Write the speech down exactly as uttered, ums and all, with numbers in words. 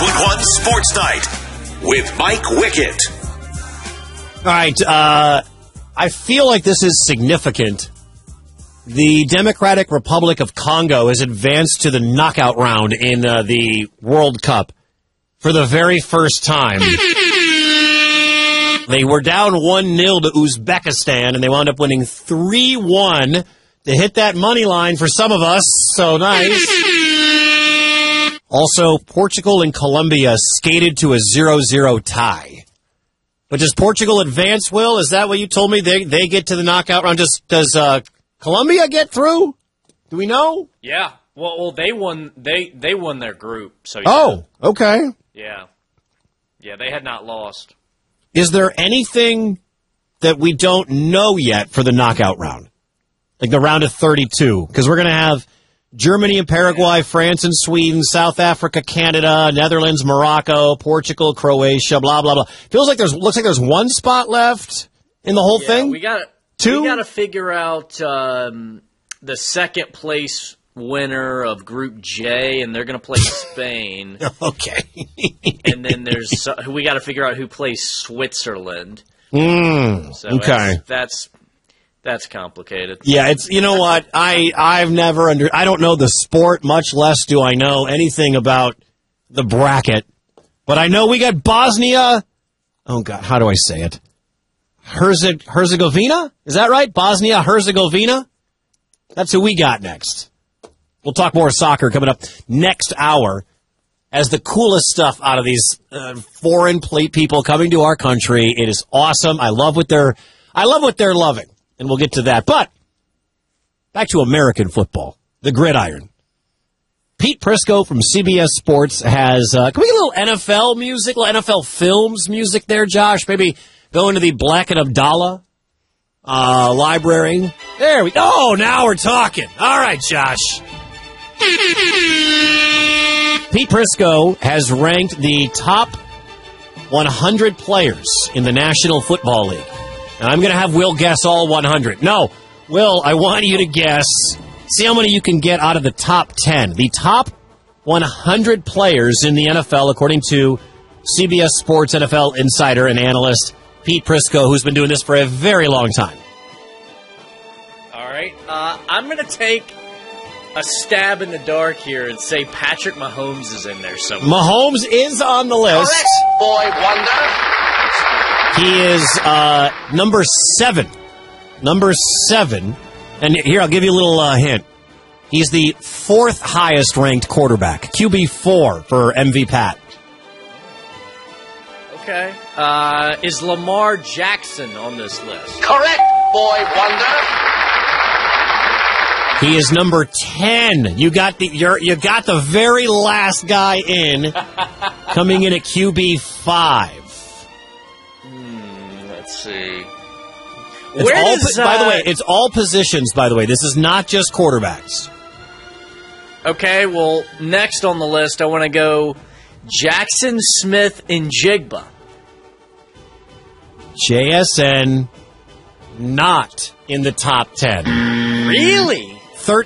Westwood One Sports Night with Mike Wickett. All right, uh, I feel like this is significant. The Democratic Republic of Congo has advanced to the knockout round in uh, the World Cup for the very first time. They were down one nil to Uzbekistan, and they wound up winning three one to hit that money line for some of us. So nice. Also, Portugal and Colombia skated to a zero zero tie. But does Portugal advance, Will? Is that what you told me? They they get to the knockout round. Does, does uh, Colombia get through? Do we know? Yeah. Well, well, they won. They they won their group. So yeah. Oh, okay. Yeah. Yeah, they had not lost. Is there anything that we don't know yet for the knockout round? Like the round of thirty-two? Because we're going to have Germany and Paraguay, France and Sweden, South Africa, Canada, Netherlands, Morocco, Portugal, Croatia, blah, blah, blah. Feels like there's, looks like there's one spot left in the whole yeah, thing? We got Two? We got to figure out um, the second place winner of Group J, and they're going to play Spain. Okay. And then there's uh, we got to figure out who plays Switzerland. Mm, so okay. That's, that's that's complicated. Yeah, it's you know what I I've never under I don't know the sport, much less do I know anything about the bracket. But I know we got Bosnia. Oh God, how do I say it? Herzeg Herzegovina? Is that right? Bosnia Herzegovina. That's who we got next. We'll talk more soccer coming up next hour as the coolest stuff out of these uh, foreign plate people coming to our country. It is awesome. I love what they're, I love what they're loving, and we'll get to that. But back to American football, the gridiron. Pete Prisco from C B S Sports has, uh, can we get a little N F L music, little N F L Films music there, Josh? Maybe go into the Black and Abdallah uh, library. There we go. Oh, now we're talking. All right, Josh. Pete Prisco has ranked the top one hundred players in the National Football League. And I'm going to have Will guess all one hundred. No, Will, I want you to guess. See how many you can get out of the top ten. The top one hundred players in the N F L, according to C B S Sports N F L insider and analyst Pete Prisco, who's been doing this for a very long time. All right. Uh, I'm going to take a stab in the dark here and say Patrick Mahomes is in there somewhere. Mahomes is on the list. Correct, boy wonder. He is uh, number seven. Number seven. And here, I'll give you a little uh, hint. He's the fourth highest ranked quarterback. Q B four for M V Pat. Okay. Uh, is Lamar Jackson on this list? Correct, boy wonder. He is number ten. You got the you're, you got the very last guy in, coming in at Q B five. Hmm, let's see. It's Where all, does, by the uh, way, it's all positions. By the way, this is not just quarterbacks. Okay, well, next on the list, I want to go Jackson Smith and Jigba. J S N not in the top ten. Really?